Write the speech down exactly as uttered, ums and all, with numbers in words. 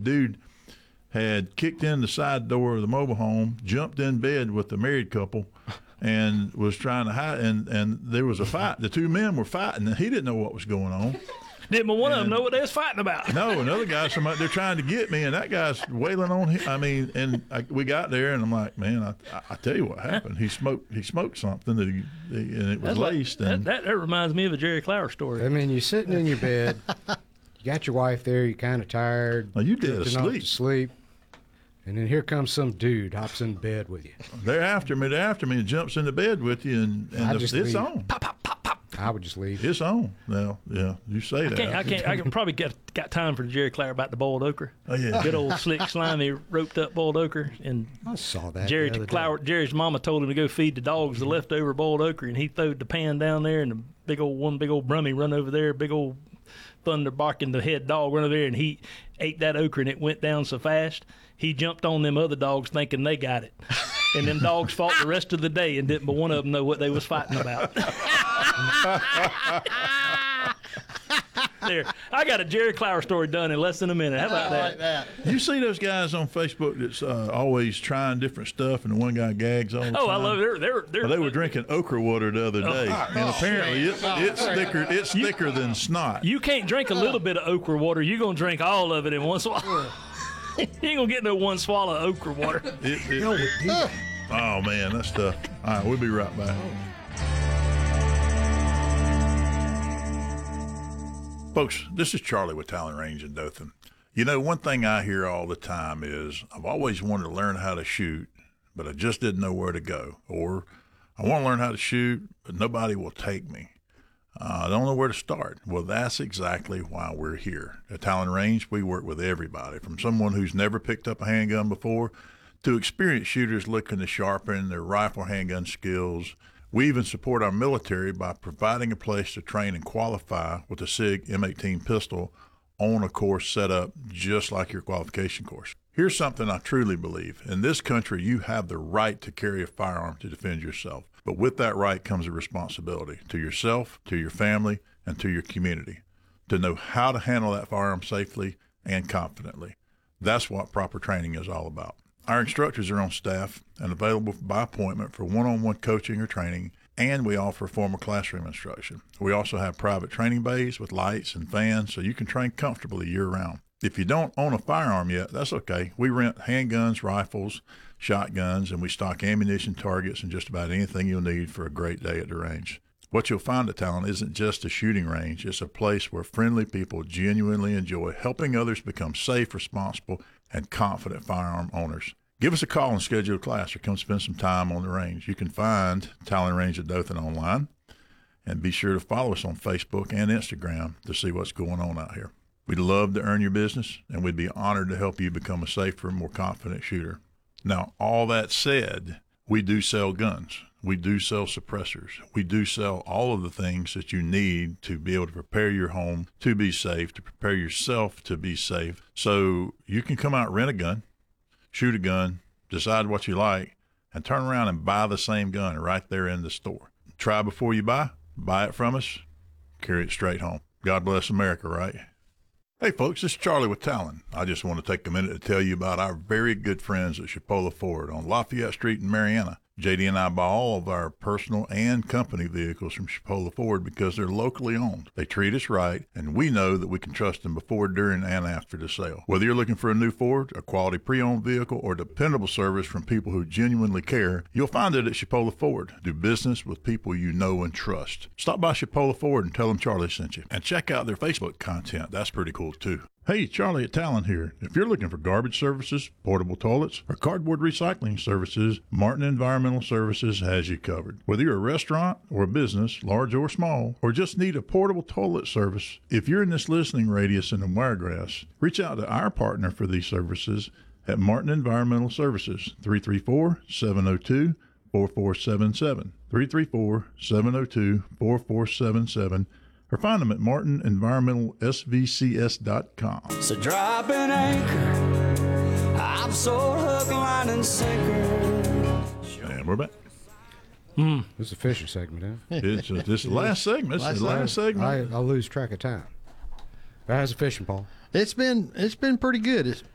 dude had kicked in the side door of the mobile home, jumped in bed with the married couple, and was trying to hide. And, and there was a fight. The two men were fighting, and he didn't know what was going on. Didn't one and, of them know what they was fighting about? No, another guy's somebody, they're trying to get me, and that guy's wailing on him. I mean, and I, we got there, and I'm like, man, I, I, I tell you what happened. He smoked he smoked something, that he, and it was That's laced. Like, and that, that, that reminds me of a Jerry Clower story. I mean, you're sitting in your bed. You got your wife there. You're kind of tired. Well, you dead drifting off asleep. to sleep. And then here comes some dude, hops in bed with you. They're after me. They're after me and jumps into bed with you, and, and I the, just it's leave. on. Pop, pop, pop, pop. I would just leave. It's on. Now, yeah, you say I that. can't, I can't, I can probably get got time for the Jerry Clower about the boiled okra. Oh, yeah. Good old slick, slimy, roped up boiled okra. And I saw that. Jerry the other day. Clower, Jerry's mama told him to go feed the dogs the leftover boiled okra, and he throwed the pan down there, and the big old one, big old Brummy run over there, big old thunder barking the head dog run over there, and he ate that okra, and it went down so fast he jumped on them other dogs thinking they got it, and them dogs fought the rest of the day, and didn't but one of them know what they was fighting about. There, I got a Jerry Clower story done in less than a minute. How about I that? like that. You see those guys on Facebook that's uh, always trying different stuff, and the one guy gags all the Oh, time? I love it. They're, they're, they're, Well, they were drinking okra water the other day, and apparently it, it's thicker. It's thicker than snot. You can't drink a little bit of okra water. You're going to drink all of it in one swallow. You ain't going to get no one swallow of okra water. It, it, oh man, that's tough. All right, we'll be right back. Folks, this is Charlie with Talon Range in Dothan. You know, one thing I hear all the time is I've always wanted to learn how to shoot, but I just didn't know where to go. Or I want to learn how to shoot, but nobody will take me. Uh, I don't know where to start. Well, that's exactly why we're here. At Talon Range, we work with everybody, from someone who's never picked up a handgun before to experienced shooters looking to sharpen their rifle handgun skills. We even support our military by providing a place to train and qualify with a SIG M eighteen pistol on a course set up just like your qualification course. Here's something I truly believe. In this country, you have the right to carry a firearm to defend yourself. But with that right comes a responsibility to yourself, to your family, and to your community to know how to handle that firearm safely and confidently. That's what proper training is all about. Our instructors are on staff and available by appointment for one-on-one coaching or training, and we offer formal classroom instruction. We also have private training bays with lights and fans so you can train comfortably year-round. If you don't own a firearm yet, that's okay. We rent handguns, rifles, shotguns, and we stock ammunition, targets, and just about anything you'll need for a great day at the range. What you'll find at Talon isn't just a shooting range. It's a place where friendly people genuinely enjoy helping others become safe, responsible, and confident firearm owners. Give us a call and schedule a class or come spend some time on the range. You can find Talon Range at Dothan online, and be sure to follow us on Facebook and Instagram to see what's going on out here. We'd love to earn your business, and we'd be honored to help you become a safer, more confident shooter. Now, all that said, we do sell guns. We do sell suppressors. We do sell all of the things that you need to be able to prepare your home to be safe, to prepare yourself to be safe. So you can come out, rent a gun, shoot a gun, decide what you like, and turn around and buy the same gun right there in the store. Try before you buy. Buy it from us. Carry it straight home. God bless America, right? Hey, folks, this is Charlie with Talon. I just want to take a minute to tell you about our very good friends at Chipola Ford on Lafayette Street in Marianna. J D and I buy all of our personal and company vehicles from Chipola Ford because they're locally owned. They treat us right, and we know that we can trust them before, during, and after the sale. Whether you're looking for a new Ford, a quality pre-owned vehicle, or dependable service from people who genuinely care, you'll find it at Chipola Ford. Do business with people you know and trust. Stop by Chipola Ford and tell them Charlie sent you. And check out their Facebook content. That's pretty cool, too. Hey, Charlie at Talon here. If you're looking for garbage services, portable toilets, or cardboard recycling services, Martin Environmental Services has you covered. Whether you're a restaurant or a business, large or small, or just need a portable toilet service, if you're in this listening radius in the Wiregrass, reach out to our partner for these services at Martin Environmental Services, three three four, seven zero two, four four seven seven, three three four, seven zero two, four four seven seven, or find them at martin environmental s v c s dot com. So drop an anchor, I'm so hook, line, and sinker. And we're back. Mm. This is a fishing segment, huh? It's uh, this is the last segment. This is the last segment. I, I lose track of time. How's the fishing, Paul? It's been it's been pretty good. It's